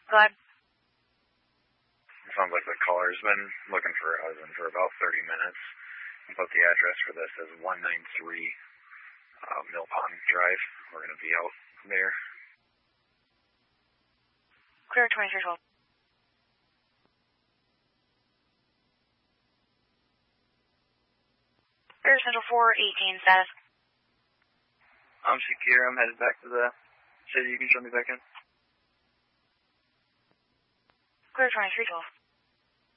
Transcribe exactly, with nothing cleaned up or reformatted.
Go ahead. It sounds like the caller's been looking for her husband for about thirty minutes. But the address for this is one ninety-three uh, Mill Pond Drive. We're going to be out there. Clear twenty-three twelve. Clear Central four eighteen, status. I'm secure. I'm headed back to the city. You can show me back in. Clear twenty-three twelve.